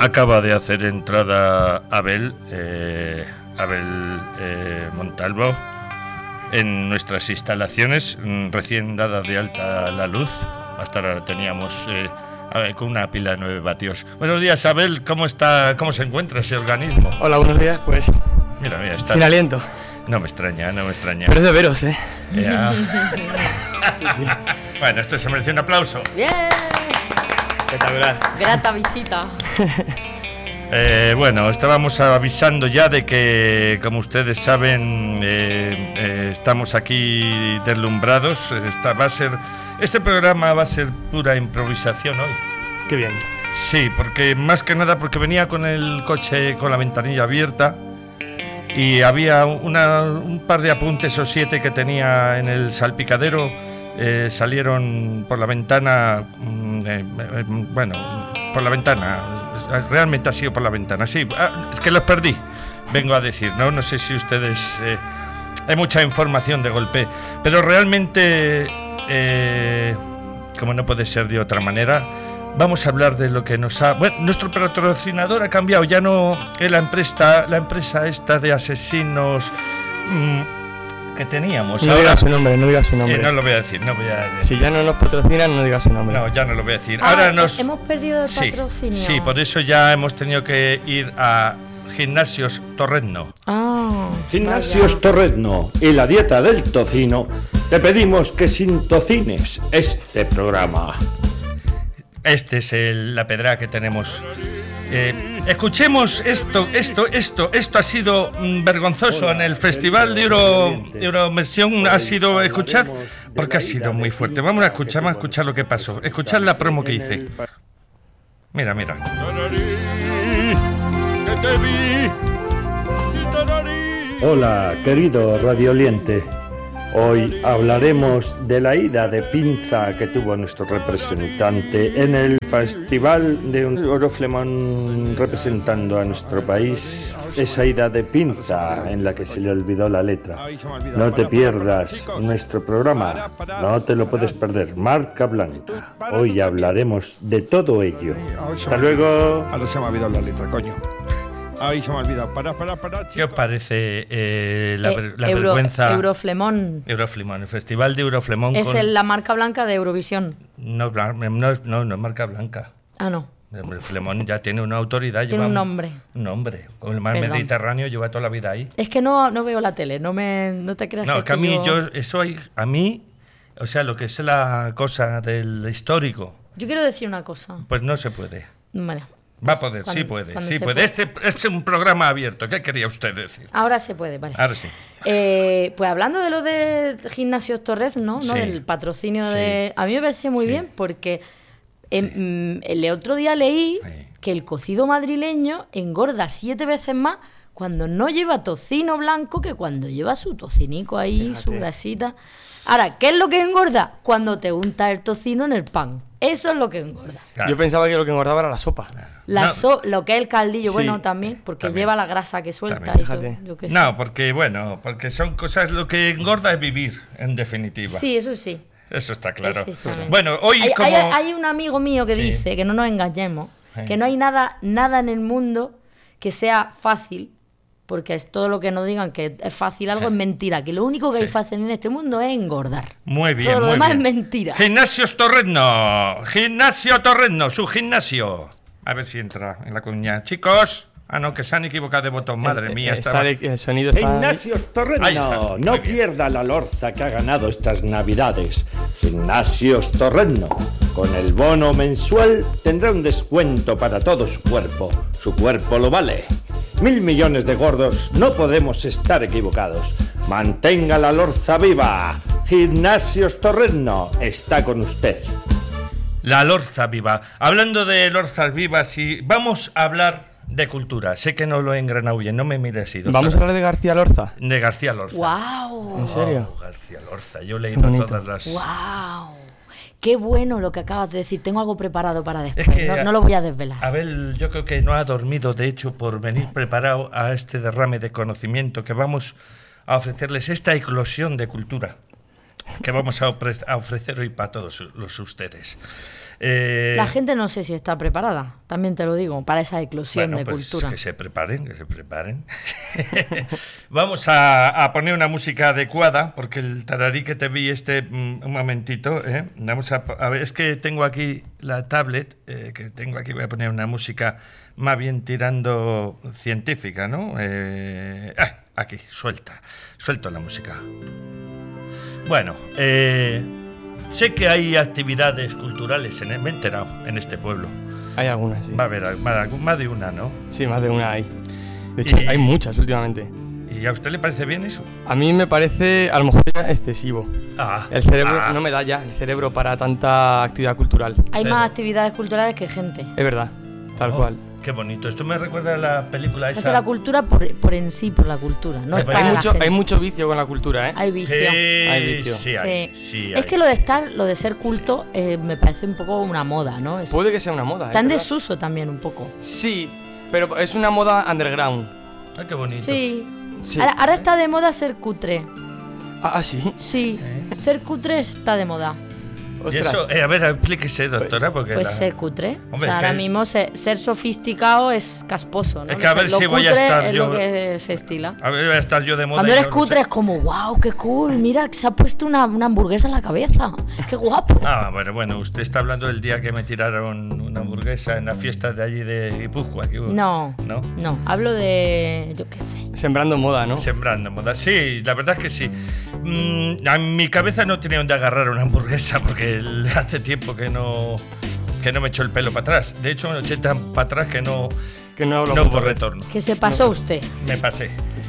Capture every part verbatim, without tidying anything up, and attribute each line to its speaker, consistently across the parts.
Speaker 1: acaba de hacer entrada Abel, eh, Abel eh, Montalvo, en nuestras instalaciones, recién dada de alta la luz. Hasta ahora teníamos eh, a ver, con una pila de nueve vatios. Buenos días, Abel, ¿cómo está, cómo se encuentra ese organismo?
Speaker 2: Hola, buenos días, pues
Speaker 1: mira, mira, está...
Speaker 2: sin aliento.
Speaker 1: No me extraña, no me extraña.
Speaker 2: Pero es de veros, ¿eh?
Speaker 1: Ya.
Speaker 2: Sí, sí.
Speaker 1: Bueno, esto se merece un aplauso.
Speaker 3: Bien.
Speaker 2: Espectacular.
Speaker 3: Grata visita.
Speaker 1: Eh, bueno, estábamos avisando ya de que, como ustedes saben, eh, eh, estamos aquí deslumbrados. Esta va a ser, este programa va a ser pura improvisación hoy.
Speaker 2: Qué bien.
Speaker 1: Sí, porque más que nada porque venía con el coche con la ventanilla abierta y había una, un par de apuntes o siete que tenía en el salpicadero. Eh, salieron por la ventana, eh, eh, bueno, por la ventana, realmente ha sido por la ventana, sí, ah, es que los perdí, vengo a decir, no, no sé si ustedes, eh, hay mucha información de golpe, pero realmente, eh, como no puede ser de otra manera, vamos a hablar de lo que nos ha, bueno, nuestro patrocinador ha cambiado, ya no es la empresa, la empresa esta de asesinos, mmm, que teníamos.
Speaker 2: No
Speaker 1: ahora,
Speaker 2: digas su nombre, no digas su nombre.
Speaker 1: Eh, no lo voy a decir, no voy a
Speaker 2: Si ya no nos patrocinan, no digas su nombre.
Speaker 1: No, ya no lo voy a decir.
Speaker 3: Ah,
Speaker 1: ahora nos
Speaker 3: hemos perdido el
Speaker 1: sí,
Speaker 3: patrocinio.
Speaker 1: Sí, por eso ya hemos tenido que ir a Gimnasios Torrezno.
Speaker 3: Ah,
Speaker 4: Gimnasios
Speaker 3: vaya.
Speaker 4: Torrezno y la dieta del tocino. Te pedimos que sin tocines este programa.
Speaker 1: Este es el, la pedra que tenemos. Eh, escuchemos esto, esto, esto, esto ha sido mm, vergonzoso en el Festival de Euro, Euroversión, ha sido, escuchad, porque ha sido muy fuerte. Vamos a escuchar, vamos a escuchar lo que pasó. Escuchad la promo que hice. Mira, mira.
Speaker 4: Hola, querido radioliente. Hoy hablaremos de la ida de pinza que tuvo nuestro representante en el Festival de Euroflemón representando a nuestro país. Esa ida de pinza en la que se le olvidó la letra. No te pierdas nuestro programa, no te lo puedes perder. Marca Blanca. Hoy hablaremos de todo ello. Hasta luego.
Speaker 5: Ahora se me ha olvidado la letra, coño. Ay, se me ha olvidado. Para, para, para.
Speaker 1: ¿Qué os parece eh, la,
Speaker 3: Eh,
Speaker 1: la
Speaker 3: Euro-
Speaker 1: vergüenza?
Speaker 3: Euroflemón.
Speaker 1: Euroflemón, el Festival de Euroflemón.
Speaker 3: Es
Speaker 1: con...
Speaker 3: el- la marca blanca de Eurovisión.
Speaker 1: No, blan- no, es- no, no es marca blanca.
Speaker 3: Ah, no.
Speaker 1: El Flemón ya tiene una autoridad.
Speaker 3: Tiene
Speaker 1: lleva
Speaker 3: un nombre.
Speaker 1: Un nombre. Con el mar
Speaker 3: Perdón.
Speaker 1: Mediterráneo lleva toda la vida ahí.
Speaker 3: Es que no, no veo la tele, no me no te creas
Speaker 1: No,
Speaker 3: que,
Speaker 1: es que a mí,
Speaker 3: yo...
Speaker 1: yo, eso hay, a mí, o sea, lo que es la cosa del histórico,
Speaker 3: Yo quiero decir una cosa.
Speaker 1: pues no se puede.
Speaker 3: Bueno,
Speaker 1: Va a
Speaker 3: pues
Speaker 1: poder,
Speaker 3: cuando-
Speaker 1: sí puede,
Speaker 3: cuando
Speaker 1: sí
Speaker 3: se
Speaker 1: puede. Este es un programa abierto. ¿Qué quería usted decir?
Speaker 3: Ahora se puede, vale.
Speaker 1: Ahora sí.
Speaker 3: Eh, pues hablando de lo de Gimnasios Torrezno, ¿no?
Speaker 1: Sí.
Speaker 3: Del patrocinio
Speaker 1: Sí.
Speaker 3: de... A mí me parece muy
Speaker 1: Sí.
Speaker 3: bien porque em, mm, el otro día leí
Speaker 1: Sí.
Speaker 3: que el cocido madrileño engorda siete veces más cuando no lleva tocino blanco que cuando lleva su tocinico ahí,
Speaker 2: Fíjate.
Speaker 3: su grasita. Ahora, ¿qué es lo que engorda? Cuando te untas el tocino en el pan. Eso es lo que engorda.
Speaker 1: Claro.
Speaker 2: Yo pensaba que lo que engordaba era la sopa.
Speaker 3: La
Speaker 1: No.
Speaker 3: so- lo que es el caldillo,
Speaker 2: Sí.
Speaker 3: bueno, también, porque
Speaker 1: También.
Speaker 3: lleva la grasa que suelta
Speaker 1: También.
Speaker 3: y todo.
Speaker 2: Fíjate.
Speaker 3: Yo qué sé.
Speaker 1: No, porque bueno, porque son cosas, lo que engorda es vivir, en definitiva.
Speaker 3: Sí, eso sí.
Speaker 1: Eso está claro.
Speaker 3: Exactamente.
Speaker 1: Bueno, hoy
Speaker 3: hay,
Speaker 1: como...
Speaker 3: hay- hay un amigo mío que
Speaker 1: Sí.
Speaker 3: dice, que no nos engañemos,
Speaker 1: Sí.
Speaker 3: que no hay nada, nada en el mundo que sea fácil, porque es todo lo que nos digan que es fácil algo es mentira, que lo único que hay
Speaker 1: Sí.
Speaker 3: fácil en este mundo es engordar.
Speaker 1: Muy bien,
Speaker 3: Todo lo
Speaker 1: muy
Speaker 3: demás
Speaker 1: bien.
Speaker 3: es mentira.
Speaker 1: Gimnasios Torrezno. Gimnasio Torrezno, su gimnasio. A ver si entra en la cuña. Chicos. Ah, no, que se han equivocado de botón. Madre
Speaker 2: Eh,
Speaker 1: mía,
Speaker 2: eh,
Speaker 1: estaba...
Speaker 2: está el, el sonido está...
Speaker 4: Gimnasios
Speaker 1: Ahí está,
Speaker 4: Torrezno.
Speaker 1: muy
Speaker 4: No
Speaker 1: bien.
Speaker 4: pierda la lorza que ha ganado estas navidades. Gimnasios Torrezno. Con el bono mensual tendrá un descuento para todo su cuerpo. Su cuerpo lo vale. Mil millones de gordos, no podemos estar equivocados. Mantenga la lorza viva. Gimnasios Torrezno está con usted.
Speaker 1: La Lorza Viva. Hablando de Lorzas Vivas, y vamos a hablar de cultura. Sé que no lo he engranado bien, no me mires así.
Speaker 2: Vamos a hablar de García Lorza.
Speaker 1: de García Lorza.
Speaker 3: ¡Wow!
Speaker 2: ¿En serio?
Speaker 1: Oh, García Lorza. Yo he
Speaker 2: Qué
Speaker 1: leído
Speaker 2: bonito.
Speaker 1: todas las...
Speaker 3: ¡Wow! Qué bueno lo que acabas de decir. Tengo algo preparado para
Speaker 1: Es
Speaker 3: después.
Speaker 1: que,
Speaker 3: no, no lo voy a desvelar.
Speaker 1: Abel, yo creo que no ha dormido, de hecho, por venir preparado a este derrame de conocimiento que vamos a ofrecerles, esta eclosión de cultura que vamos a, ofre- a ofrecer hoy para todos los ustedes. Eh,
Speaker 3: La gente no sé si está preparada, también te lo digo, para esa eclosión
Speaker 1: bueno,
Speaker 3: de
Speaker 1: pues
Speaker 3: cultura.
Speaker 1: que se preparen, que se preparen. Vamos a, a poner una música adecuada, porque el tararí que te vi este, mm, un momentito, ¿eh? Vamos a, a ver, es que tengo aquí la tablet, eh, que tengo aquí, voy a poner una música más bien tirando científica, ¿no? Eh, ah, aquí, suelta, suelto la música. Bueno, eh, sé que hay actividades culturales, en, me he enterado, en este pueblo.
Speaker 2: Hay algunas, sí.
Speaker 1: Va a haber más, más de una, ¿no?
Speaker 2: Sí, más de una hay. De hecho,
Speaker 1: Y-
Speaker 2: hay muchas últimamente.
Speaker 1: ¿Y a usted le parece bien eso?
Speaker 2: A mí me parece, a lo mejor, ya excesivo.
Speaker 1: Ah,
Speaker 2: El cerebro
Speaker 1: ah,
Speaker 2: no me da ya, el cerebro para tanta actividad cultural.
Speaker 3: Hay
Speaker 1: Pero-
Speaker 3: más actividades culturales que gente.
Speaker 2: Es verdad, tal
Speaker 1: oh,
Speaker 2: cual.
Speaker 1: Qué bonito. Esto me recuerda a la película
Speaker 3: Se
Speaker 1: esa.
Speaker 3: hace la cultura por, por en sí, por la cultura, no
Speaker 1: Sí,
Speaker 3: es
Speaker 1: pero
Speaker 3: para
Speaker 2: Hay
Speaker 3: la
Speaker 2: mucho,
Speaker 3: gente.
Speaker 2: hay mucho vicio con la cultura, ¿eh?
Speaker 3: Hay vicio.
Speaker 1: Sí,
Speaker 2: Hay vicio.
Speaker 1: sí,
Speaker 3: Sí.
Speaker 1: hay, sí
Speaker 3: Es
Speaker 1: hay.
Speaker 3: que lo de estar, lo de ser culto, eh, me parece un poco una moda, ¿no? Es,
Speaker 2: Puede que sea una moda, ¿eh?
Speaker 3: está en
Speaker 2: ¿verdad?
Speaker 3: desuso también un poco.
Speaker 2: Sí, pero es una moda underground.
Speaker 1: Ah, qué bonito.
Speaker 3: Sí.
Speaker 2: Sí.
Speaker 3: Ahora, ahora está de moda ser cutre.
Speaker 2: Ah, ah, sí.
Speaker 3: Sí.
Speaker 1: ¿Eh?
Speaker 3: Ser cutre está de moda.
Speaker 1: Y
Speaker 2: Ostras.
Speaker 1: eso, eh, a ver, explíquese, doctora, porque.
Speaker 3: Pues
Speaker 1: la-
Speaker 3: ser cutre.
Speaker 1: Hombre,
Speaker 3: o sea,
Speaker 1: es
Speaker 3: ahora
Speaker 1: que-
Speaker 3: mismo se- ser sofisticado es casposo, ¿no?
Speaker 1: Es que a
Speaker 3: Lo
Speaker 1: ver
Speaker 3: lo
Speaker 1: si voy a
Speaker 3: cutre
Speaker 1: estar
Speaker 3: es
Speaker 1: yo-
Speaker 3: lo que se estila.
Speaker 1: A ver, voy a estar yo de moda.
Speaker 3: Cuando
Speaker 1: y
Speaker 3: eres
Speaker 1: yo no
Speaker 3: cutre
Speaker 1: sé.
Speaker 3: es como, wow, qué cool, mira, se ha puesto una, una hamburguesa en la cabeza. Qué guapo.
Speaker 1: Ah, bueno, bueno, usted está hablando del día que me tiraron una hamburguesa en la fiesta de allí de Guipúzcoa. que hubo.
Speaker 3: No,
Speaker 1: ¿No?
Speaker 3: no, hablo de, yo qué sé.
Speaker 2: Sembrando moda, ¿no?
Speaker 1: Sembrando moda. Sí, la verdad es que sí. Mm, a mi cabeza no tenía donde agarrar una hamburguesa porque el- hace tiempo que no que no me echó el pelo para atrás. De hecho, me eché tan para atrás que no,
Speaker 2: Que no hablo
Speaker 1: no hubo
Speaker 2: mucho de-
Speaker 1: retorno.
Speaker 3: Que se pasó usted.
Speaker 1: Me pasé.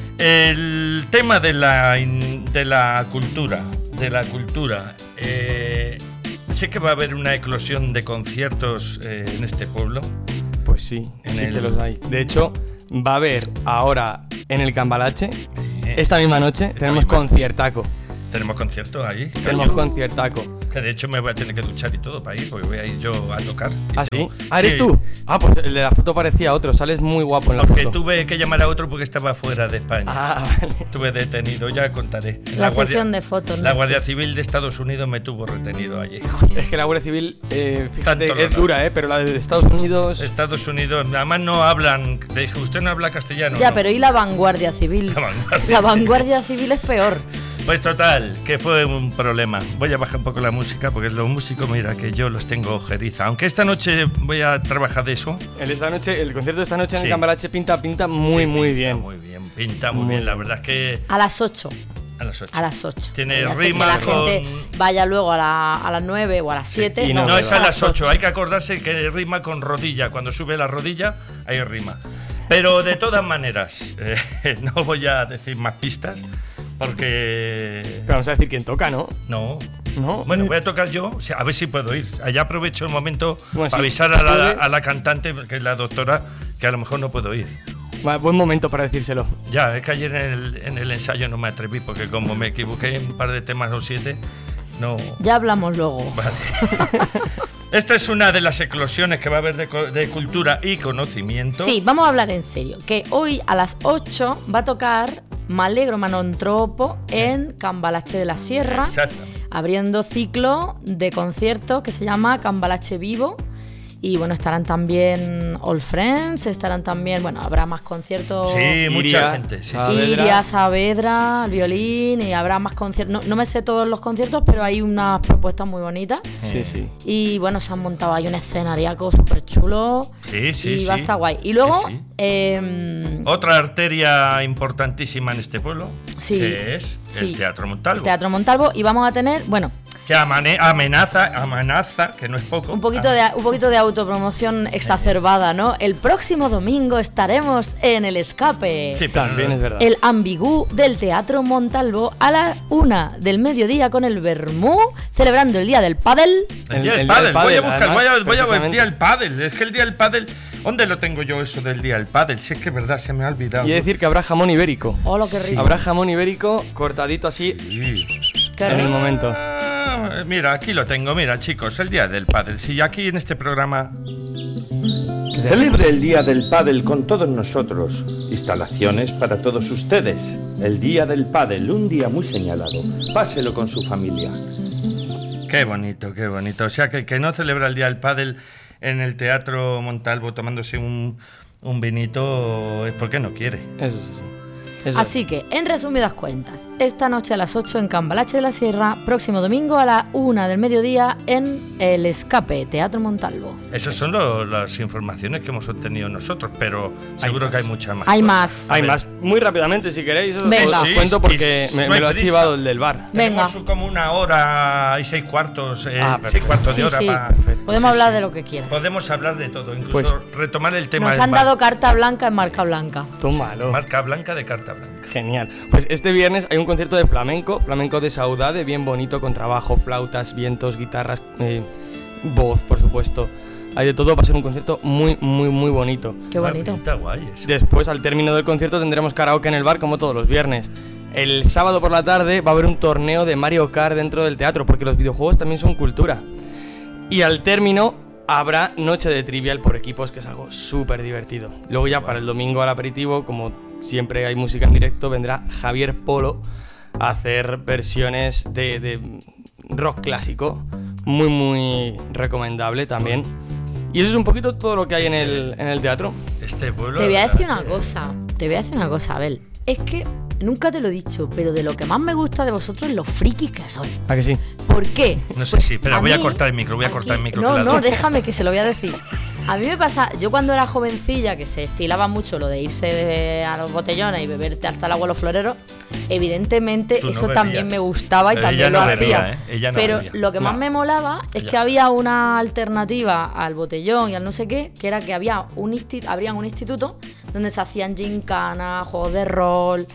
Speaker 1: El tema de la, in- de la cultura, de la cultura. eh, sé que va a haber una eclosión de conciertos eh, en este pueblo.
Speaker 2: Pues sí,
Speaker 1: En
Speaker 2: sí
Speaker 1: el-
Speaker 2: que los hay. De hecho, va a haber ahora en el Cambalache,
Speaker 1: Eh,
Speaker 2: esta misma noche, tenemos
Speaker 1: misma.
Speaker 2: conciertaco.
Speaker 1: Tenemos conciertos allí.
Speaker 2: Tenemos conciertaco.
Speaker 1: Que de hecho me voy a tener que duchar y todo para ir, porque voy a ir yo a tocar. y
Speaker 2: ¿Ah,
Speaker 1: todo.
Speaker 2: sí? ¿Ah, eres
Speaker 1: Sí,
Speaker 2: tú? Ah, pues el de la foto parecía otro, sales muy guapo en la
Speaker 1: Porque
Speaker 2: foto.
Speaker 1: tuve que llamar a otro porque estaba fuera de España.
Speaker 2: Ah, vale.
Speaker 1: Estuve detenido, ya contaré.
Speaker 3: La sesión de fotos, ¿no?
Speaker 1: La Guardia Civil de Estados Unidos me tuvo retenido allí.
Speaker 2: Es que la Guardia Civil, eh, fíjate,
Speaker 1: Tanto
Speaker 2: es
Speaker 1: lo
Speaker 2: dura, ¿eh? Pero la de Estados Unidos...
Speaker 1: Estados Unidos, además no hablan. Le dije, ¿usted no habla castellano?
Speaker 3: Ya,
Speaker 1: No.
Speaker 3: pero ¿y la vanguardia civil?
Speaker 1: La vanguardia.
Speaker 3: La vanguardia civil es peor.
Speaker 1: Pues total, que fue un problema. Voy a bajar un poco la música porque los músicos, mira, que yo los tengo ojeriza. Aunque esta noche voy a trabajar de eso.
Speaker 2: El, esta noche, el concierto de esta noche en
Speaker 1: Sí.
Speaker 2: el Cambalache pinta, pinta muy,
Speaker 1: Sí,
Speaker 2: muy
Speaker 1: pinta
Speaker 2: bien.
Speaker 1: Muy bien, pinta muy,
Speaker 2: Muy
Speaker 1: bien. La
Speaker 2: bien.
Speaker 1: verdad es que
Speaker 3: A las ocho.
Speaker 1: a las ocho.
Speaker 3: A las ocho.
Speaker 1: Tiene
Speaker 3: Ya sé que
Speaker 1: rima
Speaker 3: la
Speaker 1: con-
Speaker 3: gente vaya luego a, la- a las nueve o a las siete.
Speaker 2: y
Speaker 3: no,
Speaker 2: no,
Speaker 1: No,
Speaker 3: es
Speaker 1: es a las ocho. Hay que acordarse que rima con rodilla. Cuando sube la rodilla, hay rima. Pero de todas maneras, eh, no voy a decir más pistas porque...
Speaker 2: Pero vamos a decir quién toca, ¿no?
Speaker 1: No.
Speaker 2: ¿No?
Speaker 1: Bueno, voy a tocar yo, o sea, a ver si puedo ir. Allá aprovecho el momento
Speaker 2: Bueno,
Speaker 1: para
Speaker 2: sí,
Speaker 1: avisar a la,
Speaker 2: puedes.
Speaker 1: a la cantante, que es la doctora, que a lo mejor no puedo ir.
Speaker 2: Va, buen momento para decírselo.
Speaker 1: Ya, es que ayer en el, en el ensayo no me atreví, porque como me equivoqué en un par de temas o siete, no...
Speaker 3: Ya hablamos luego.
Speaker 1: Vale. Esta es una de las eclosiones que va a haber de, co- de cultura y conocimiento.
Speaker 3: Sí, vamos a hablar en serio. Que hoy a las ocho va a tocar Malegro Manontropo en Cambalache de la Sierra,
Speaker 1: Exacto.
Speaker 3: abriendo ciclo de conciertos que se llama Cambalache Vivo. Y bueno, estarán también All Friends, estarán también, bueno, habrá más conciertos.
Speaker 1: Sí, mucha
Speaker 2: Iria,
Speaker 1: gente. Sí, sí.
Speaker 2: Saavedra.
Speaker 3: Iria, Saavedra, el violín, y habrá más conciertos. No, no me sé todos los conciertos, pero hay unas propuestas muy bonitas.
Speaker 2: Sí, sí.
Speaker 3: Y bueno, se han montado ahí un escenariaco súper chulo.
Speaker 1: Sí, sí,
Speaker 3: y va a
Speaker 1: sí.
Speaker 3: estar guay. Y luego,
Speaker 1: Sí, sí.
Speaker 3: eh,
Speaker 1: Otra arteria importantísima en este pueblo,
Speaker 3: Sí,
Speaker 1: que es
Speaker 3: sí.
Speaker 1: el Teatro Montalvo.
Speaker 3: el Teatro Montalvo, y vamos a tener, bueno,
Speaker 1: Que amane- amenaza, amenaza, que no es poco.
Speaker 3: un poquito de, un poquito de autopromoción exacerbada, ¿no? El próximo domingo estaremos en el Escape.
Speaker 1: Sí, pero
Speaker 2: También
Speaker 1: no-
Speaker 2: es verdad.
Speaker 3: El ambigú del Teatro Montalvo a la una del mediodía con el Vermú, celebrando el Día del Pádel.
Speaker 1: El día del
Speaker 2: El- el
Speaker 1: pádel, voy a
Speaker 2: pádel,
Speaker 1: buscar,
Speaker 2: además,
Speaker 1: voy a, voy a ver el
Speaker 2: precisamente.
Speaker 1: día del pádel. Es que el día del pádel, ¿dónde lo tengo yo eso del día del pádel? Si es que es verdad, se me ha olvidado.
Speaker 2: Y decir que habrá jamón ibérico.
Speaker 3: ¡Hola, qué rico!
Speaker 2: Habrá jamón ibérico cortadito así
Speaker 1: Sí.
Speaker 3: ¡Qué
Speaker 2: en el
Speaker 3: rico!
Speaker 2: momento.
Speaker 1: Ah, mira, aquí lo tengo, mira chicos, el día del pádel. Si aquí en este programa...
Speaker 4: Celebre el Día del Pádel con todos nosotros. Instalaciones para todos ustedes. El Día del Pádel, un día muy señalado. Páselo con su familia.
Speaker 1: Qué bonito, qué bonito. O sea, que el que no celebra el Día del Pádel en el Teatro Montalvo tomándose un, un vinito es porque no quiere.
Speaker 2: Eso sí, sí. Eso.
Speaker 3: Así que, en resumidas cuentas, esta noche a las ocho en Cambalache de la Sierra, próximo domingo a la una del mediodía en El Escape, Teatro Montalvo.
Speaker 1: Esas son lo, las informaciones que hemos obtenido nosotros, pero seguro que hay muchas más.
Speaker 3: Hay
Speaker 1: cosas.
Speaker 3: más.
Speaker 2: Hay más. Muy rápidamente, si queréis, os,
Speaker 3: Venga.
Speaker 2: os
Speaker 1: Sí,
Speaker 2: cuento
Speaker 1: sí,
Speaker 2: porque
Speaker 1: sí,
Speaker 2: me,
Speaker 1: no
Speaker 2: me
Speaker 1: hay
Speaker 2: lo ha
Speaker 1: prisa.
Speaker 2: chivado el del bar.
Speaker 3: Venga.
Speaker 1: Tenemos como una hora y seis cuartos, eh,
Speaker 2: Ah,
Speaker 1: seis
Speaker 2: perfecto.
Speaker 1: cuartos de
Speaker 3: Sí,
Speaker 1: hora
Speaker 3: sí.
Speaker 1: para...
Speaker 3: Podemos
Speaker 1: Sí,
Speaker 3: hablar
Speaker 1: sí.
Speaker 3: de lo que quieras.
Speaker 1: Podemos hablar de todo, incluso
Speaker 2: Pues-
Speaker 1: retomar el tema
Speaker 3: Nos
Speaker 1: del
Speaker 3: han
Speaker 1: bar.
Speaker 3: dado carta blanca en marca blanca.
Speaker 2: Tómalo.
Speaker 1: Marca blanca de carta blanca.
Speaker 2: Genial. Pues este viernes hay un concierto de flamenco, flamenco de Saudade, bien bonito, con trabajo, flautas, vientos, guitarras, eh, voz, por supuesto. Hay de todo, va a ser un concierto muy, muy, muy bonito.
Speaker 3: Qué bonito.
Speaker 1: Ah, pinta guay eso.
Speaker 2: Después, al término del concierto, tendremos karaoke en el bar, como todos los viernes. El sábado por la tarde va a haber un torneo de Mario Kart dentro del teatro, porque los videojuegos también son cultura. Y al término habrá noche de trivial por equipos, que es algo súper divertido. Luego ya para el domingo al aperitivo, como siempre hay música en directo, vendrá Javier Polo a hacer versiones de, de rock clásico, muy muy recomendable también. Y eso es un poquito todo lo que hay en el, en el teatro.
Speaker 1: Este pueblo...
Speaker 3: Te voy a
Speaker 1: la
Speaker 3: decir
Speaker 1: verdad
Speaker 3: una
Speaker 1: que-
Speaker 3: cosa, te voy a decir una cosa, Abel. Es que nunca te lo he dicho, pero de lo que más me gusta de vosotros es lo frikis que sois.
Speaker 2: ¿A que sí?
Speaker 3: ¿Por qué?
Speaker 1: No sé
Speaker 3: Pues
Speaker 1: si, espera, voy a
Speaker 3: mí,
Speaker 1: cortar el micro, voy a cortar el
Speaker 3: aquí-
Speaker 1: micro.
Speaker 3: No,
Speaker 1: que la
Speaker 3: no,
Speaker 1: doy.
Speaker 3: déjame que se lo voy a decir. A mí me pasa, yo cuando era jovencilla, que se estilaba mucho lo de irse de- a los botellones y beberte hasta el agua a los floreros, evidentemente
Speaker 1: Tú no
Speaker 3: eso
Speaker 1: bebías.
Speaker 3: también me gustaba y
Speaker 1: Pero
Speaker 3: también
Speaker 1: ella
Speaker 3: lo
Speaker 1: no
Speaker 3: hacía.
Speaker 1: bebía, ¿eh? Ella no
Speaker 3: Pero
Speaker 1: bebía.
Speaker 3: lo que más
Speaker 2: No.
Speaker 3: me molaba es
Speaker 1: Ella.
Speaker 3: que había una alternativa al botellón y al no sé qué, que era que había un insti- habrían un instituto donde se hacían gincanas, juegos de rol,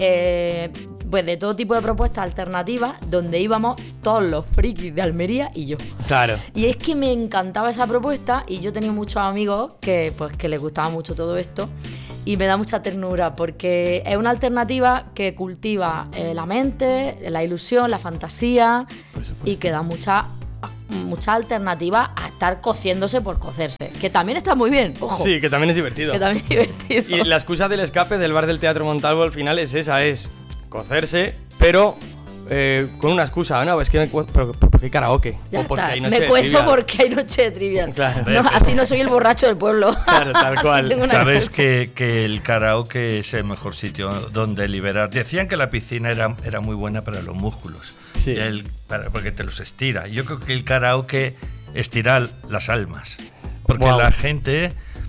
Speaker 3: eh, pues de todo tipo de propuestas alternativas, donde íbamos todos los frikis de Almería y yo.
Speaker 2: Claro.
Speaker 3: Y es que me encantaba esa propuesta y yo tenía muchos amigos que, pues, que les gustaba mucho todo esto y me da mucha ternura porque es una alternativa que cultiva eh, la mente, la ilusión, la fantasía y que da mucha muchas alternativas a estar cociéndose por cocerse, que también está muy bien, ojo,
Speaker 2: Sí, que también es divertido.
Speaker 3: que también es divertido.
Speaker 2: Y la excusa del escape del bar del Teatro Montalvo al final es esa, es cocerse, pero eh, con una excusa, ¿no? Es que me cue- pero, pero ¿por qué karaoke?
Speaker 3: Ya
Speaker 2: O porque
Speaker 3: está.
Speaker 2: hay noche
Speaker 3: Me
Speaker 2: de
Speaker 3: cuezo
Speaker 2: trivial.
Speaker 3: porque hay noche de trivial.
Speaker 2: Claro.
Speaker 3: No, así no soy el borracho del pueblo.
Speaker 2: Claro, tal
Speaker 3: Así
Speaker 2: cual.
Speaker 3: tengo una
Speaker 1: Sabes
Speaker 3: excusa.
Speaker 1: que, que el karaoke es el mejor sitio donde liberar. Decían que la piscina era, era muy buena para los músculos,
Speaker 2: Sí.
Speaker 1: El- para- porque te los estira. Yo creo que el karaoke estira las almas, porque
Speaker 2: Guau.
Speaker 1: la gente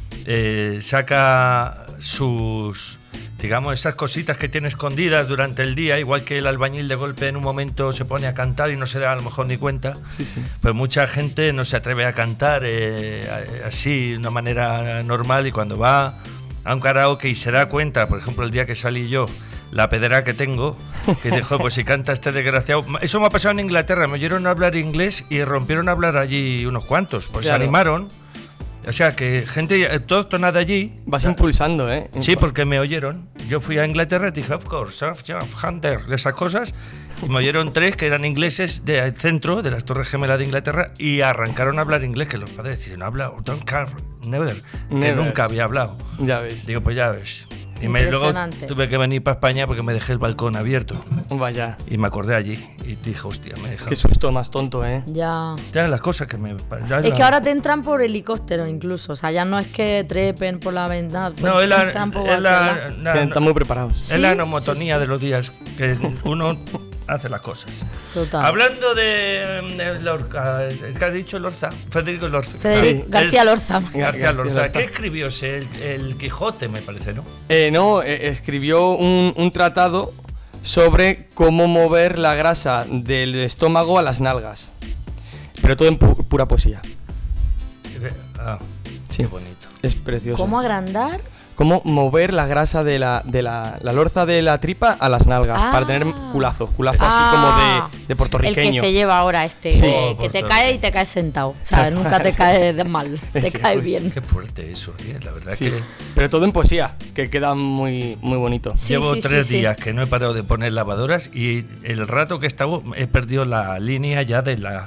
Speaker 1: eh, saca sus, digamos, esas cositas que tiene escondidas durante el día, igual que el albañil de golpe en un momento se pone a cantar y no se da a lo mejor ni cuenta.
Speaker 2: Sí, sí.
Speaker 1: Pues mucha gente no se atreve a cantar eh, así de una manera normal y cuando va a un karaoke y se da cuenta, por ejemplo el día que salí yo, la pedera que tengo, que dijo, pues si canta este desgraciado. Eso me ha pasado en Inglaterra, me oyeron hablar inglés y rompieron a hablar allí unos cuantos, pues
Speaker 2: Claro.
Speaker 1: se animaron. O sea que gente autóctona de allí.
Speaker 2: Vas impulsando, ¿eh?
Speaker 1: Sí, porque me oyeron. Yo fui a Inglaterra y dije, of course, of, of Hunter, esas cosas. Y me oyeron tres que eran ingleses del centro, de las Torres Gemelas de Inglaterra, y arrancaron a hablar inglés, que los padres decían, no habla, don't care, never, que
Speaker 2: Never.
Speaker 1: nunca había hablado.
Speaker 2: Ya ves.
Speaker 1: Digo, pues ya ves. Y me, luego
Speaker 3: Impresionante.
Speaker 1: tuve que venir para España porque me dejé el balcón abierto.
Speaker 2: Vaya.
Speaker 1: Y me acordé allí. Y dije, hostia, me deja.
Speaker 2: Qué susto más tonto, ¿eh?
Speaker 3: Ya.
Speaker 1: Ya las cosas que me. ya
Speaker 3: Es
Speaker 1: la-
Speaker 3: que ahora te entran por helicóptero incluso, o sea, ya no es que trepen por la ventana, pues
Speaker 1: No, es
Speaker 3: te
Speaker 1: la,
Speaker 3: entran por
Speaker 1: es la,
Speaker 3: cualquier lado.
Speaker 1: la-
Speaker 2: Que están muy preparados.
Speaker 1: es la
Speaker 3: Sí,
Speaker 1: nomotonía
Speaker 3: sí, sí.
Speaker 1: de los días que uno hace las cosas.
Speaker 3: Total.
Speaker 1: Hablando de, de Lorca, ¿qué has dicho Lorca? Federico Lorca.
Speaker 3: Federico
Speaker 2: Sí.
Speaker 3: García
Speaker 1: El-
Speaker 3: Lorza.
Speaker 1: García
Speaker 2: García
Speaker 1: Lorca.
Speaker 2: Lorca.
Speaker 1: ¿Qué escribió ese? El, el Quijote, me parece, ¿no?
Speaker 2: Eh, no, eh, escribió un, un tratado sobre cómo mover la grasa del estómago a las nalgas. Pero todo en pu- pura poesía.
Speaker 1: Ah,
Speaker 2: Sí.
Speaker 1: qué bonito.
Speaker 2: Es precioso.
Speaker 3: ¿Cómo agrandar?
Speaker 2: Cómo mover la grasa de la, de la, la lorza de la tripa a las nalgas
Speaker 3: Ah.
Speaker 2: para tener culazo. Culazo
Speaker 3: Ah,
Speaker 2: así como de, de
Speaker 3: El
Speaker 2: puertorriqueño.
Speaker 3: que se lleva ahora este,
Speaker 2: Sí.
Speaker 3: que,
Speaker 1: Oh,
Speaker 3: que te
Speaker 1: por
Speaker 3: cae
Speaker 1: todo.
Speaker 3: y te caes sentado. O sea, nunca te cae de mal, te
Speaker 2: Sí,
Speaker 3: cae
Speaker 2: justo.
Speaker 3: bien.
Speaker 1: Qué fuerte eso, ¿eh? La verdad
Speaker 2: Sí,
Speaker 1: que
Speaker 2: pero todo en poesía, que queda muy, muy bonito.
Speaker 3: Sí,
Speaker 1: llevo
Speaker 3: sí, sí,
Speaker 1: tres
Speaker 3: sí.
Speaker 1: días que no he parado de poner lavadoras y el rato que he estado he perdido la línea ya de la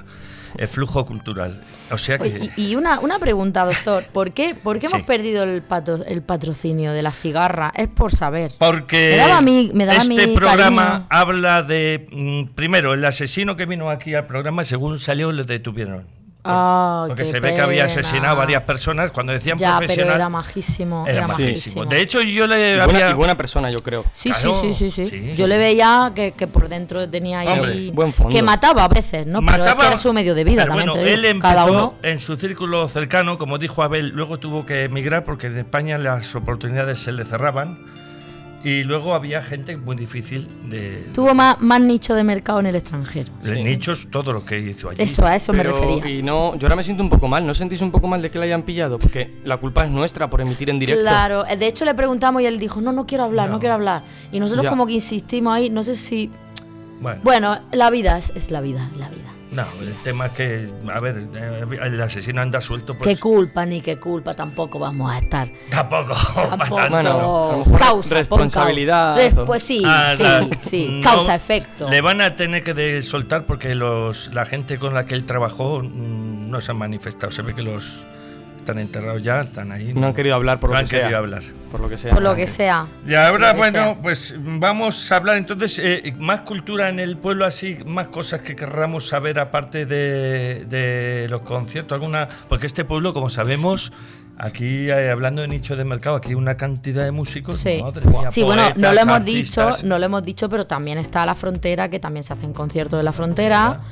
Speaker 1: el flujo cultural. O sea que...
Speaker 3: Oye, y y una, una pregunta, doctor. ¿Por qué, por qué
Speaker 1: Sí.
Speaker 3: hemos perdido el, patro- el patrocinio de la cigarra? Es por saber.
Speaker 1: Porque
Speaker 3: Me daba a mí- me daba a
Speaker 1: este
Speaker 3: mí
Speaker 1: programa
Speaker 3: cariño.
Speaker 1: habla de, mm, primero, el asesino que vino aquí al programa, según salió, le detuvieron.
Speaker 3: Ah,
Speaker 1: Porque
Speaker 3: qué
Speaker 1: se ve que había
Speaker 3: pena.
Speaker 1: asesinado a varias personas. Cuando decían
Speaker 3: Ya, pero
Speaker 1: profesional,
Speaker 3: era majísimo.
Speaker 1: era
Speaker 3: Era
Speaker 1: majísimo.
Speaker 3: majísimo.
Speaker 1: De hecho, yo le
Speaker 2: Y
Speaker 1: había...
Speaker 2: buena, y buena persona, yo creo.
Speaker 3: Sí,
Speaker 1: Claro,
Speaker 3: sí, sí, sí, sí.
Speaker 1: sí,
Speaker 3: Yo
Speaker 1: sí.
Speaker 3: le veía que, que por dentro tenía ahí...
Speaker 1: Hombre,
Speaker 2: buen fondo.
Speaker 3: Que mataba a veces, ¿no? Pero es que era su medio de vida,
Speaker 1: pero
Speaker 3: también
Speaker 1: bueno,
Speaker 3: te digo.
Speaker 1: él empezó
Speaker 3: Cada uno...
Speaker 1: en su círculo cercano, como dijo Abel, luego tuvo que emigrar porque en España las oportunidades se le cerraban y luego había gente muy difícil de,
Speaker 3: Tuvo más, más nicho de mercado en el extranjero.
Speaker 1: de
Speaker 2: Sí.
Speaker 1: nichos, todo lo que hizo allí.
Speaker 3: Eso, a eso me
Speaker 2: Pero,
Speaker 3: refería.
Speaker 2: y no, yo ahora me siento un poco mal. ¿No sentís un poco mal de que la hayan pillado? Porque la culpa es nuestra por emitir en directo.
Speaker 3: Claro, de hecho le preguntamos y él dijo, no, no quiero hablar, no,
Speaker 1: No.
Speaker 3: quiero hablar. Y nosotros
Speaker 2: Ya.
Speaker 3: como que insistimos ahí, no sé si...
Speaker 1: Bueno,
Speaker 3: Bueno, la vida es, es la vida, la vida.
Speaker 1: no, el tema es que, a ver, eh, el asesino anda suelto, pues
Speaker 3: Qué culpa ni qué culpa tampoco vamos a estar.
Speaker 1: tampoco.
Speaker 3: Tampoco.
Speaker 1: bastante.
Speaker 2: Bueno, a lo mejor
Speaker 3: causa,
Speaker 2: responsabilidad,
Speaker 3: pon cau-
Speaker 2: o-
Speaker 3: Pues sí,
Speaker 1: Ah,
Speaker 3: sí,
Speaker 1: la-
Speaker 3: sí.
Speaker 1: no,
Speaker 3: Causa, efecto.
Speaker 1: Le van a tener que de- soltar porque los la gente con la que él trabajó mm, no se han manifestado. Se ve que los están enterrados ya, están ahí.
Speaker 2: No han querido hablar por
Speaker 1: no
Speaker 2: lo
Speaker 1: han
Speaker 2: que sea.
Speaker 1: querido hablar.
Speaker 2: Por lo que sea.
Speaker 3: Por lo que sea.
Speaker 1: Y ahora,
Speaker 3: Lo que
Speaker 1: bueno,
Speaker 3: sea.
Speaker 1: pues vamos a hablar entonces eh, más cultura en el pueblo, así, más cosas que querramos saber aparte de, de los conciertos, alguna, porque este pueblo, como sabemos, aquí eh, hablando de nicho de mercado, aquí hay una cantidad de músicos.
Speaker 3: Sí,
Speaker 1: madre mía,
Speaker 3: sí bueno, no
Speaker 1: poetas,
Speaker 3: lo hemos
Speaker 1: artistas.
Speaker 3: dicho, no lo hemos dicho, pero también está la frontera, que también se hacen conciertos de la frontera.
Speaker 1: ¿Verdad?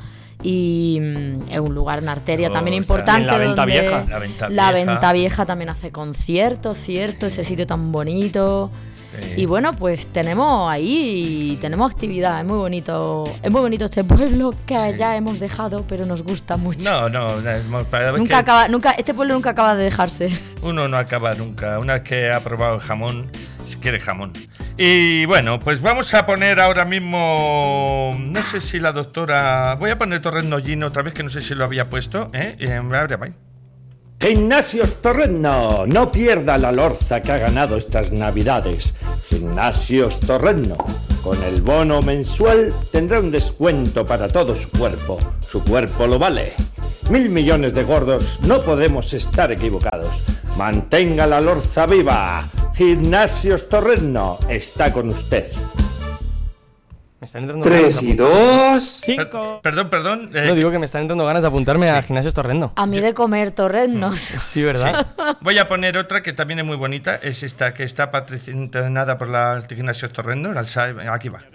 Speaker 3: Y mm, es un lugar, una arteria
Speaker 1: Oh,
Speaker 3: también
Speaker 1: está
Speaker 3: importante.
Speaker 2: en la Venta
Speaker 3: donde
Speaker 2: Vieja.
Speaker 1: La Venta
Speaker 3: la
Speaker 1: Vieja.
Speaker 3: Venta Vieja también hace conciertos, ¿cierto? Ese sitio tan bonito.
Speaker 1: Sí.
Speaker 3: Y bueno, pues tenemos ahí, tenemos actividad, es muy bonito, es muy bonito este pueblo que
Speaker 1: Sí.
Speaker 3: ya hemos dejado, pero nos gusta mucho.
Speaker 1: No, no, no, para ver
Speaker 3: nunca
Speaker 1: que
Speaker 3: acaba, nunca, este pueblo nunca acaba de dejarse.
Speaker 1: uno no acaba nunca. Una vez que ha probado el jamón, quiere jamón. Y bueno, pues vamos a poner ahora mismo, no sé si la doctora, voy a poner Torrenollino otra vez, que no sé si lo había puesto, ¿eh? Y, eh, ahora va.
Speaker 4: Gimnasios Torreno, no pierda la lorza que ha ganado estas navidades. Gimnasios Torreno, con el bono mensual tendrá un descuento para todo su cuerpo. Su cuerpo lo vale. Mil millones de gordos, no podemos estar equivocados. Mantenga la lorza viva. Gimnasios Torreno está con usted.
Speaker 2: Me están entrando
Speaker 6: Tres
Speaker 2: ganas de
Speaker 6: y dos.
Speaker 1: Per- perdón, perdón. eh,
Speaker 2: No, digo que me están entrando ganas de apuntarme a Gimnasios Torrendo.
Speaker 3: A mí de comer torrenos.
Speaker 2: Sí, ¿verdad?
Speaker 1: voy a poner otra que también es muy bonita, es esta que está patrocinada por la Gimnasios Torrendo. el Alsa- Aquí va.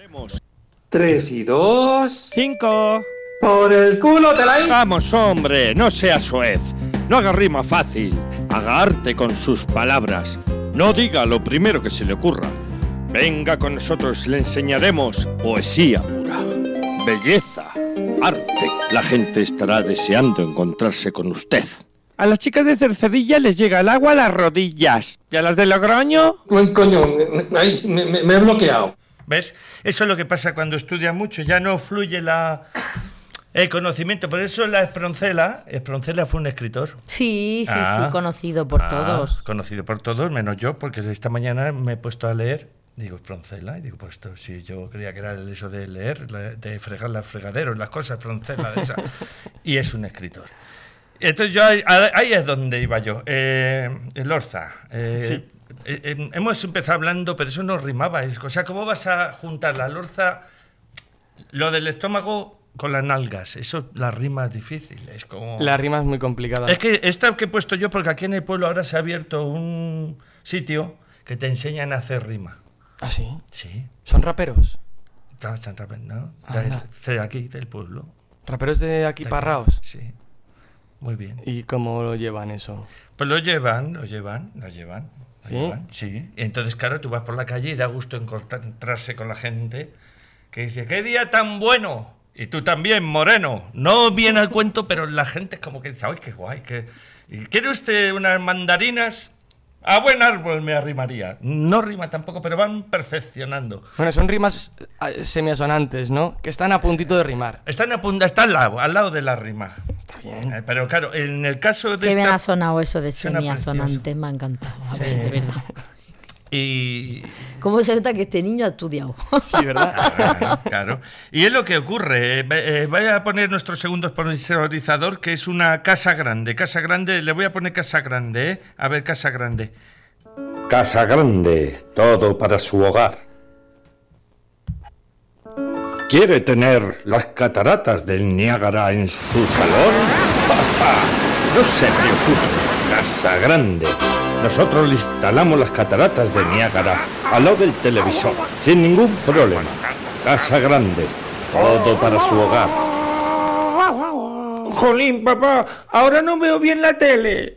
Speaker 6: Tres y dos.
Speaker 5: Cinco.
Speaker 6: Por el culo te la hi-
Speaker 5: Vamos, hombre, no sea soez. No haga rima fácil. Haga arte con sus palabras. No diga lo primero que se le ocurra. Venga con nosotros, le enseñaremos poesía pura, belleza, arte. La gente estará deseando encontrarse con usted. A las chicas de Cercedilla les llega el agua a las rodillas. ¿Y a las de Logroño?
Speaker 6: Uy, coño, ay, me, me- me he bloqueado.
Speaker 1: ¿Ves? Eso es lo que pasa cuando estudias mucho, ya no fluye la, el conocimiento. Por eso la Esproncela, Esproncela fue un escritor.
Speaker 3: Sí, sí,
Speaker 1: Ah.
Speaker 3: sí, conocido por
Speaker 1: Ah,
Speaker 3: todos.
Speaker 1: Conocido por todos, menos yo, porque esta mañana me he puesto a leer. Digo, Esproncela, y digo, pues esto, si yo creía que era eso de leer, la- de fregar los fregaderos, las cosas, Esproncela, de esa. Y es un escritor. Entonces yo ahí, ahí es donde iba yo. Eh, el Orza. eh,
Speaker 2: Sí.
Speaker 1: eh, eh, hemos empezado hablando, pero eso no rimaba. Es- o sea, ¿cómo vas a juntar la Lorza, lo del estómago con las nalgas? Eso, la rima es difícil. Es como...
Speaker 2: La rima es muy complicada.
Speaker 1: Es que esta que he puesto yo, porque aquí en el pueblo ahora se ha abierto un sitio que te enseñan a hacer rima.
Speaker 2: ¿Ah, sí?
Speaker 1: Sí,
Speaker 2: ¿Son raperos?
Speaker 1: está San Rafael, ¿no?
Speaker 2: Anda.
Speaker 1: De aquí, del pueblo.
Speaker 2: ¿Raperos de aquí
Speaker 1: De aquí.
Speaker 2: parraos?
Speaker 1: Sí, muy bien.
Speaker 2: ¿Y cómo lo llevan eso?
Speaker 1: Pues lo llevan, lo llevan, lo llevan. lo
Speaker 2: ¿Sí?
Speaker 1: llevan, sí. Y entonces, claro, tú vas por la calle y da gusto encontrarse con la gente que dice, ¡qué día tan bueno! Y tú también, moreno. No viene al cuento, pero la gente es como que dice, ¡ay, qué guay! Que... ¿Y ¿quiere usted unas mandarinas? A buen árbol me arrimaría. No rima tampoco, pero van perfeccionando.
Speaker 2: Bueno, son rimas eh, semiasonantes, ¿no? Que están a puntito de rimar.
Speaker 1: Están a punta, está al lado, al lado de la rima.
Speaker 2: Está bien.
Speaker 1: Eh, Pero claro, en el caso de
Speaker 3: Qué bien
Speaker 1: esta-
Speaker 3: ha sonado eso de
Speaker 1: Suena
Speaker 3: semiasonante, me ha encantado. A ver, de verdad.
Speaker 1: Y...
Speaker 3: ¿Cómo se nota que este niño ha estudiado?
Speaker 2: Sí, ¿verdad?
Speaker 1: Claro, claro. Y es lo que ocurre. Eh, eh, voy a poner nuestro segundo sponsorizador, que es una Casa Grande. Casa Grande, le voy a poner Casa Grande, ¿eh? A ver, Casa Grande.
Speaker 4: Casa Grande, todo para su hogar. ¿Quiere tener las cataratas del Niágara en su salón? No se preocupe, Casa Grande. Nosotros le instalamos las cataratas de Niágara al lado del televisor, sin ningún problema. Casa Grande, todo para su hogar.
Speaker 7: Jolín, papá, ahora no veo bien la tele.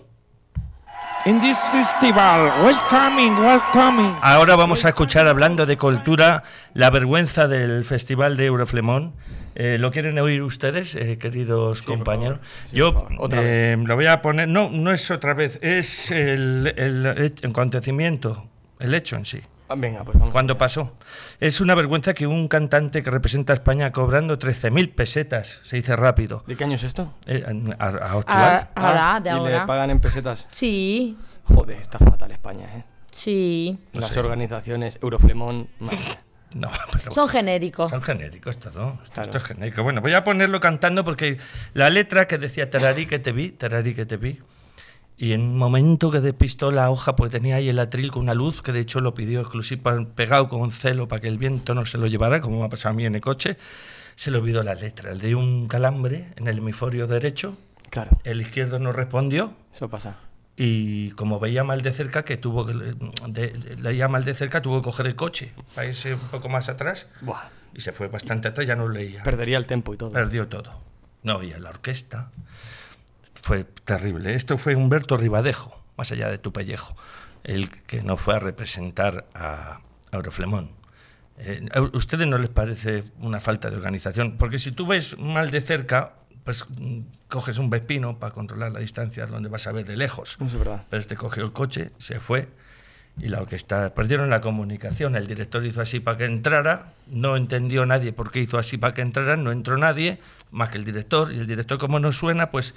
Speaker 8: In this festival, welcoming, welcoming.
Speaker 1: Ahora vamos a escuchar, hablando de cultura, la vergüenza del Festival de Euroflemón. Eh, ¿Lo quieren oír ustedes, eh, queridos
Speaker 2: Sí,
Speaker 1: compañeros?
Speaker 2: Sí,
Speaker 1: Yo
Speaker 2: otra
Speaker 1: eh, lo voy a poner, no, no es otra vez, es el, el, el acontecimiento, el hecho en sí.
Speaker 2: Ah, venga, pues vamos.
Speaker 1: Cuando
Speaker 2: allá.
Speaker 1: pasó. Es una vergüenza que un cantante que representa a España cobrando trece mil pesetas, se dice rápido.
Speaker 2: ¿De qué año es esto?
Speaker 1: Eh, a, a actual.
Speaker 3: Ah, ahora, de
Speaker 2: ¿Y le
Speaker 3: ahora.
Speaker 2: pagan en pesetas?
Speaker 3: Sí,
Speaker 2: Joder, está fatal España, ¿eh?
Speaker 3: sí.
Speaker 1: No
Speaker 2: Las
Speaker 1: sé.
Speaker 2: organizaciones Euroflemón, madre mía.
Speaker 1: No, pero
Speaker 3: Son genéricos.
Speaker 1: son genéricos todo. Esto,
Speaker 2: Claro.
Speaker 1: esto es genérico. Bueno, voy a ponerlo cantando porque la letra que decía tararí que te vi, tararí que te vi. Y en un momento que despistó la hoja, pues tenía ahí el atril con una luz, que de hecho lo pidió exclusivo, pegado con celo para que el viento no se lo llevara, como me ha pasado a mí en el coche. Se le olvidó la letra. Le dio un calambre en el hemisferio derecho,
Speaker 2: Claro,
Speaker 1: el izquierdo no respondió.
Speaker 2: eso pasa.
Speaker 1: Y como veía mal de cerca, que tuvo que de, de, leía mal de cerca, tuvo que coger el coche para irse un poco más atrás.
Speaker 2: Buah,
Speaker 1: Y se fue bastante atrás, ya no leía.
Speaker 2: perdería el tempo y todo.
Speaker 1: Perdió todo. No oía la orquesta. Fue terrible. Esto fue Humberto Ribadejo, más allá de tu pellejo, el que no fue a representar a Euroflemón. Eh, ¿A ustedes no les parece una falta de organización? Porque si tú ves mal de cerca, pues mm, coges un vespino para controlar la distancia donde vas a ver de lejos.
Speaker 2: Eso es verdad.
Speaker 1: Pero este cogió el coche, se fue y la orquesta perdieron la comunicación. El director hizo así para que entrara, no entendió nadie por qué hizo así para que entrara, no entró nadie más que el director, y el director, como no suena, pues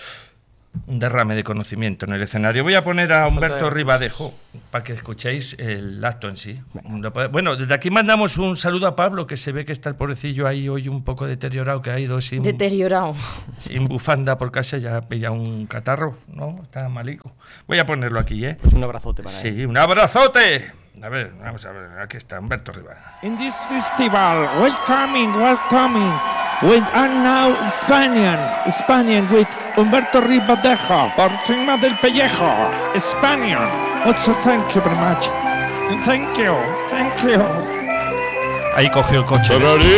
Speaker 1: un derrame de conocimiento en el escenario. Voy a poner a
Speaker 2: Falta
Speaker 1: Humberto
Speaker 2: de
Speaker 1: Ribadejo para que escuchéis el acto en sí. Bueno, desde aquí mandamos un saludo a Pablo, que se ve que está el pobrecillo ahí hoy un poco deteriorado, que ha ido sin,
Speaker 3: Deteriorado.
Speaker 1: sin bufanda por casa, ya ha pillado un catarro, ¿no? Está malico. Voy a ponerlo aquí, ¿eh?
Speaker 2: Pues un abrazote para él.
Speaker 1: Sí, un abrazote. A ver, vamos a ver, aquí está Humberto Ribadejo.
Speaker 8: In this festival, welcoming, welcoming. With and now Spanian, Spanian with Humberto Ribadejo, por encima del pellejo, Spanian. Also, thank you very much. Thank you, thank you.
Speaker 1: Ahí cogió el coche.
Speaker 5: Tararí.